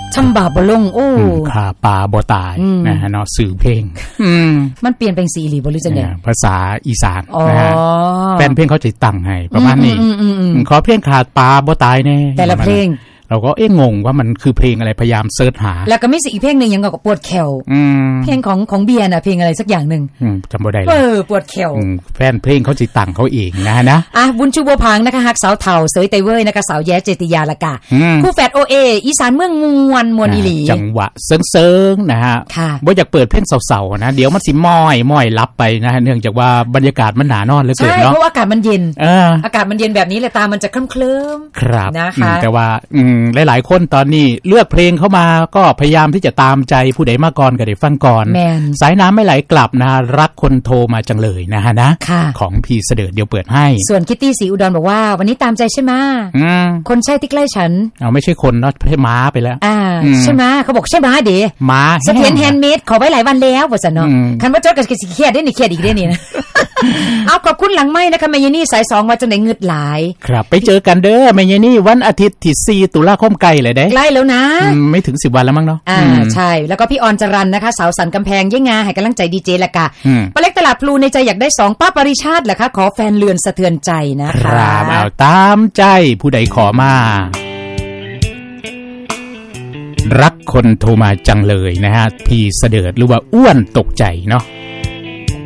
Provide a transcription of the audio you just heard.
ทำบาปบ่ลงโอ้ขาปลาบ่ตายนะฮะเนาะสื่อเพลงมันเปลี่ยนเป็นสีหรือบ่รู้จังได๋ภาษาอีสานนะฮะแฟนเพลงเขาสิตั้งให้ประมาณนี้ขอเพลงขาปลาบ่ตายแน่แต่ละเพลงเราก็งงว่ามันคือเพลงอะไรพยายามเสิร์ชหาแล้วก็มีอีกเพลงนึงยังก็ปวดแขวเพลงของเบียร์น่ะเพลงอะไรสักอย่างนึงจำบ่ได้แล้วปวดแขวแฟนเพลงเขาสิตั้งเขาเองนะบุญชูบัวพังนะคะฮักสาวเฒ่าเสยไตเว้ยนะคะสาวแย้เจติยาละกะคู่แฝด OA อีสานเมืองมวนอีหลีจังหวะเซิงๆนะฮะบ่อยากเปิดเพลงเศร้าๆนะเดี๋ยวมันสิม้อยลับไปนะฮะเนื่องจากว่าบรรยากาศมันหนานอนเหลือเกินเนาะใช่เพราะอากาศมันเย็นอากาศมันเย็นแบบนี้เลยตามันจะเคลิ้มๆครับนะคะแต่ว่าหลายๆคนตอนนี้เลือกเพลงเข้ามาก็พยายามที่จะตามใจผู้ใดมาก่อนก็ได้ฟังก่อนสายน้ำไม่ไหลกลับนะรักคนโทรมาจังเลยนะฮะนะของพี่เสด็จเดี๋ยวเปิดให้ส่วนคิตตี้สีอุดรบอกว่าวันนี้ตามใจใช่ไหมคนใช่ที่ใกล้ฉันไม่ใช่คนเนาะให้ม้าไปแล้วใช่ไหมเขาบอกใช่ม้าเด๋ม้าเสถียรแฮนด์เมดขอไว้หลายวันแล้วว่าซั่นเนาะคันว่าจดก็สิเครียดได้นี่เครียดอีกได้นี่นะเอาขอบคุณหลังไม้นะคะแม่ยนี่สาย2ว่าจังได๋งึดหลายครับไปเจอกันเด้อแม่ยนี่วันอาทิตย์ที่4ตุลาคมใกล้เลยเด้ใกล้แล้วนะไม่ถึง10วันแล้วมั้งเนาะใช่แล้วก็พี่ออนจรัญนะคะสาวสันกำแพงยะงาให้กำลังใจดีเจละกะป้าเล็กตลาดพลูในใจอยากได้2ป้าปริชาติล่ะคะขอแฟนเรือนสะเทือนใจนะคะครับเอาตามใจผู้ใดขอมารักคนโทรมาจังเลยนะฮะพี่เสด็จหรือว่าอ้วนตกใจเนาะ